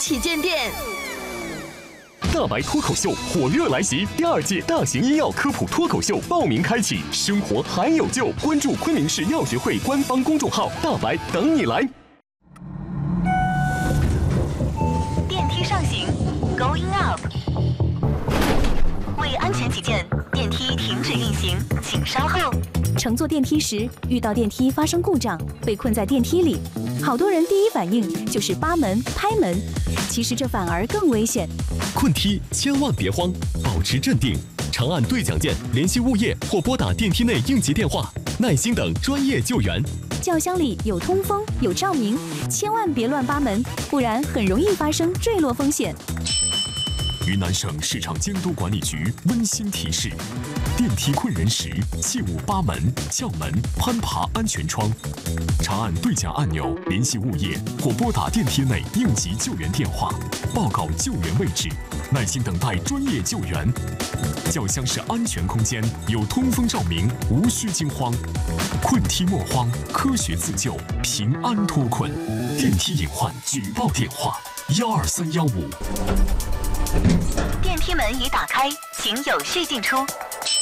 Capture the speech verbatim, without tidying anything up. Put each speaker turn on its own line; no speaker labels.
起见店。
大白脱口秀火热来袭，第二届大型医药科普脱口秀报名开启，生活还有救！关注昆明市药学会官方公众号“大白”，等你来。
电梯上行 ，Going up。为安全起见，电梯停止运行，请稍后。
乘坐电梯时遇到电梯发生故障，被困在电梯里，好多人第一反应就是扒门、拍门，其实这反而更危险。
困梯千万别慌，保持镇定，长按对讲键联系物业或拨打电梯内应急电话，耐心等专业救援。
轿厢里有通风有照明，千万别乱扒门，不然很容易发生坠落风险。
云南省市场监督管理局温馨提示：电梯困人时，切勿扒门、撬门、攀爬安全窗。长按对讲按钮联系物业或拨打电梯内应急救援电话，报告救援位置，耐心等待专业救援。轿厢是安全空间，有通风照明，无需惊慌。困梯莫慌，科学自救，平安脱困。电梯隐患举报电话：幺二三幺五。
电梯门已打开，请有序进出。